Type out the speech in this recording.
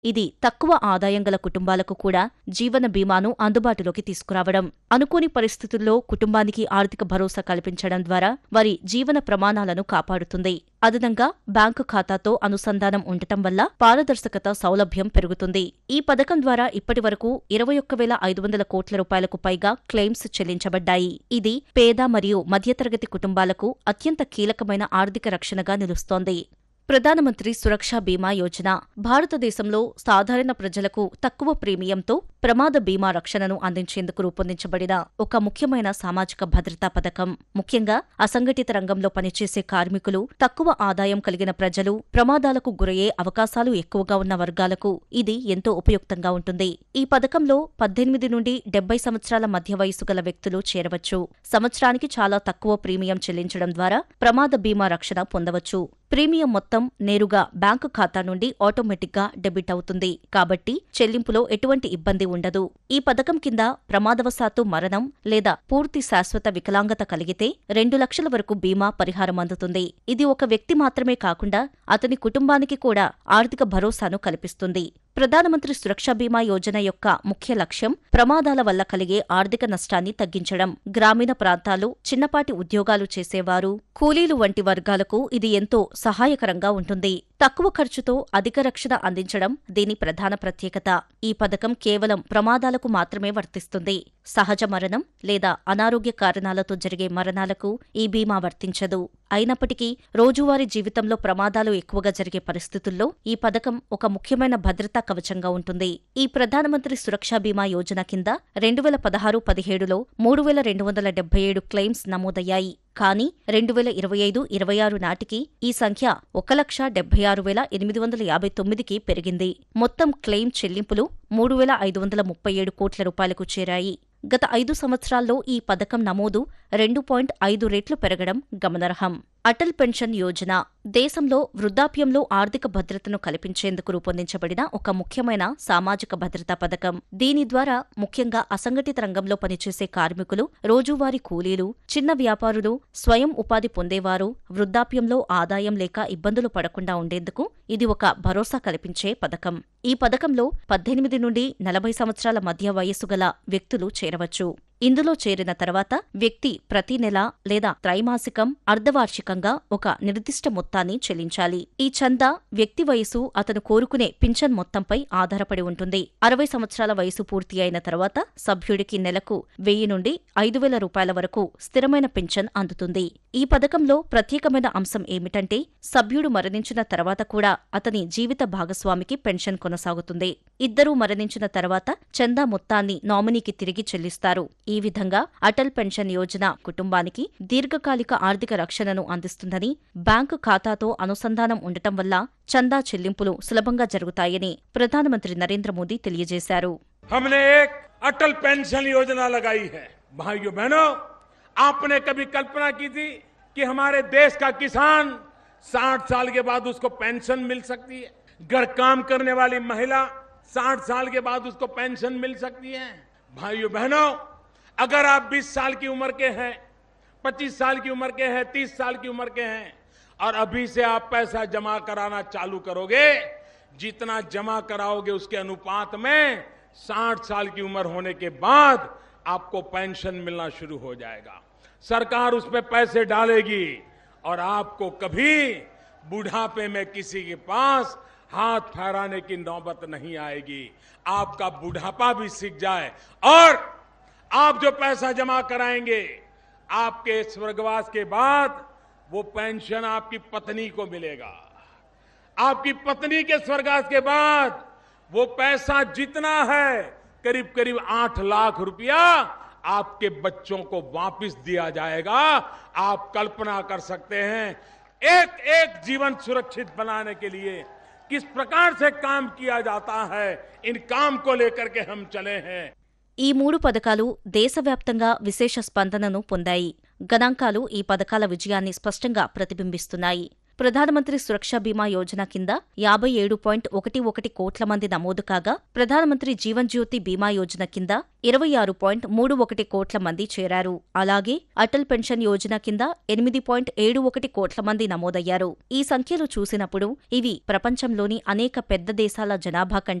ఇది తక్కువ ఆదాయం గల కుటుంబాలకు కూడా జీవన బీమాను అందుబాటులోకి తీసుకురావడం, అనుకోని పరిస్థితుల్లో కుటుంబానికి ఆర్థిక భరోసా కల్పించడం ద్వారా వారి జీవన ప్రమాణాలను కాపాడుతుంది. అదనంగా బ్యాంకు ఖాతాతో అనుసంధానం ఉండటం వల్ల పారదర్శకత, సౌలభ్యం పెరుగుతుంది. ఈ పథకం ద్వారా ఇప్పటివరకు 21,500 కోట్ల రూపాయలకు పైగా క్లెయిమ్స్ చెల్లించబడ్డాయి. ఇది పేద మరియు మధ్యతరగతి కుటుంబాలకు అత్యంత కీలకమైన ఆర్థిక రక్షణగా నిలుస్తోంది. ప్రధానమంత్రి సురక్ష బీమా యోజన భారతదేశంలో సాధారణ ప్రజలకు తక్కువ ప్రీమియంతో ప్రమాద బీమా రక్షణను అందించేందుకు రూపొందించబడిన ఒక ముఖ్యమైన సామాజిక భద్రతా పథకం. ముఖ్యంగా అసంఘటిత రంగంలో పనిచేసే కార్మికులు, తక్కువ ఆదాయం కలిగిన ప్రజలు, ప్రమాదాలకు గురయ్యే అవకాశాలు ఎక్కువగా ఉన్న వర్గాలకు ఇది ఎంతో ఉపయుక్తంగా ఉంటుంది. ఈ పథకంలో 18 నుండి 70 సంవత్సరాల మధ్య వయసు గల వ్యక్తులు చేరవచ్చు. సంవత్సరానికి చాలా తక్కువ ప్రీమియం చెల్లించడం ద్వారా ప్రమాద బీమా రక్షణ పొందవచ్చు. ప్రీమియం మొత్తం నేరుగా బ్యాంకు ఖాతా నుండి ఆటోమేటిక్గా డెబిట్ అవుతుంది. కాబట్టి చెల్లింపులో ఎటువంటి ఇబ్బంది ఉండదు. ఈ పథకం కింద ప్రమాదవశాత్తు మరణం లేదా పూర్తి శాశ్వత వికలాంగత కలిగితే 2 లక్షల వరకు బీమా పరిహారం అందుతుంది. ఇది ఒక వ్యక్తి మాత్రమే కాకుండా అతని కుటుంబానికి కూడా ఆర్థిక భరోసాను కల్పిస్తుంది. ప్రధానమంత్రి సురక్ష బీమా యోజన యొక్క ముఖ్య లక్ష్యం ప్రమాదాల వల్ల కలిగే ఆర్థిక నష్టాన్ని తగ్గించడం. గ్రామీణ ప్రాంతాలు, చిన్నపాటి ఉద్యోగాలు చేసేవారు, కూలీలు వంటి వర్గాలకు ఇది ఎంతో సహాయకరంగా ఉంటుంది. తక్కువ ఖర్చుతో అధిక రక్షణ అందించడం దీని ప్రధాన ప్రత్యేకత. ఈ పథకం కేవలం ప్రమాదాలకు మాత్రమే వర్తిస్తుంది. సహజ మరణం లేదా అనారోగ్య కారణాలతో జరిగే మరణాలకు ఈ బీమా వర్తించదు. అయినప్పటికీ రోజువారీ జీవితంలో ప్రమాదాలు ఎక్కువగా జరిగే పరిస్థితుల్లో ఈ పథకం ఒక ముఖ్యమైన భద్రతా కవచంగా ఉంటుంది. ఈ ప్రధానమంత్రి సురక్ష బీమా యోజన కింద 2016-17లో 3,277 క్లెయిమ్స్ నమోదయ్యాయి. కానీ 2025-26 నాటికి ఈ సంఖ్య 1,76,859కి పెరిగింది. మొత్తం క్లెయిమ్ చెల్లింపులు 3,537 కోట్ల రూపాయలకు చేరాయి. గత 5 సంవత్సరాల్లో ఈ పథకం నమోదు 2.5 రెట్లు పెరగడం గమనార్హం. అటల్ పెన్షన్ యోజన దేశంలో వృద్ధాప్యంలో ఆర్థిక భద్రతను కల్పించేందుకు రూపొందించబడిన ఒక ముఖ్యమైన సామాజిక భద్రతా పథకం. దీని ద్వారా ముఖ్యంగా అసంఘటిత రంగంలో పనిచేసే కార్మికులు, రోజువారీ కూలీలు, చిన్న వ్యాపారులు, స్వయం ఉపాధి పొందేవారు వృద్ధాప్యంలో ఆదాయం లేక ఇబ్బందులు పడకుండా ఉండేందుకు ఇది ఒక భరోసా కల్పించే పథకం. ఈ పథకంలో 18 నుండి 40 సంవత్సరాల మధ్య వయస్సు గల వ్యక్తులు చేరవచ్చు. ఇందులో చేరిన తర్వాత వ్యక్తి ప్రతి నెల లేదా త్రైమాసికం, అర్ధవార్షికంగా ఒక నిర్దిష్ట మొత్తాన్ని చెల్లించాలి. ఈ చందా వ్యక్తి వయసు, అతను కోరుకునే పింఛన్ మొత్తంపై ఆధారపడి ఉంటుంది. 60 సంవత్సరాల వయసు పూర్తి అయిన తర్వాత సభ్యుడికి నెలకు 1000 నుండి 5,000 రూపాయల వరకు స్థిరమైన పింఛన్ అందుతుంది. ఈ పథకంలో ప్రత్యేకమైన అంశం ఏమిటంటే సభ్యుడు మరణించిన తర్వాత కూడా అతని జీవిత భాగస్వామికి పెన్షన్ కొనసాగుతుంది. ఇద్దరూ మరణించిన తర్వాత చందా మొత్తాన్ని నామినీకి తిరిగి చెల్లిస్తారు. ఈ విధంగా అటల్ పెన్షన్ యోజన కుటుంబానికి దీర్ఘకాలిక ఆర్థిక రక్షణను అందిస్తుందని, బ్యాంకు ఖాతాతో అనుసంధానం ఉండటం వల్ల చందా చెల్లింపులు సులభంగా జరుగుతాయని ప్రధానమంత్రి నరేంద్ర మోదీ తెలియజేశారు. हमने एक अटल पेंशन योजना लगाई है। भाइयों बहनों, आपने कभी कल्पना की थी कि हमारे देश का किसान 60 साल के बाद उसको पेंशन मिल सकती है? घर काम करने वाली महिला 60 साल के बाद उसको पेंशन मिल सकती है? भाइयों बहनों, अगर आप 20 साल की उम्र के हैं, 25 साल की उम्र के हैं, 30 साल की उम्र के हैं और अभी से आप पैसा जमा कराना चालू करोगे, जितना जमा कराओगे उसके अनुपात में 60 साल की उम्र होने के बाद आपको पेंशन मिलना शुरू हो जाएगा। सरकार उस पे पैसे डालेगी और आपको कभी बुढ़ापे में किसी के पास हाथ फहराने की नौबत नहीं आएगी। आपका बुढ़ापा भी सीख जाए और आप जो पैसा जमा कराएंगे, आपके स्वर्गवास के बाद वो पेंशन आपकी पत्नी को मिलेगा। आपकी पत्नी के स्वर्गवास के बाद वो पैसा जितना है करीब करीब 8 लाख रुपया आपके बच्चों को वापस दिया जाएगा। आप कल्पना कर सकते हैं एक एक जीवन सुरक्षित बनाने के लिए किस प्रकार से काम किया जाता है। इन काम को लेकर के हम चले हैं। ఈ 3 పథకాలు దేశవ్యాప్తంగా విశేష స్పందనను పొందాయి. గణాంకాలు ఈ పథకాల విజయాన్ని స్పష్టంగా ప్రతిబింబిస్తున్నాయి. ప్రధానమంత్రి సురక్ష బీమా యోజన కింద 57.11 కోట్ల మంది నమోదు కాగా, ప్రధానమంత్రి జీవన్ జ్యోతి బీమా యోజన కింద 26.31 కోట్ల మంది చేరారు. అలాగే అటల్ పెన్షన్ యోజన కింద 8.71 కోట్ల మంది నమోదయ్యారు. ఈ సంఖ్యలు చూసినప్పుడు ఇవి ప్రపంచంలోని అనేక పెద్ద దేశాల జనాభా కంటే